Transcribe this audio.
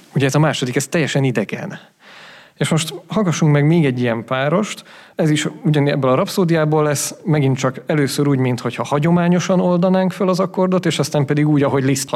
Ugye ez a második, ez teljesen idegen. És most hallgassunk meg még egy ilyen párost, ez is ugyanígy ebből a rapszódiából lesz, megint csak először úgy, mintha hagyományosan oldanánk fel az akkordot, és aztán pedig úgy, ahogy Liszt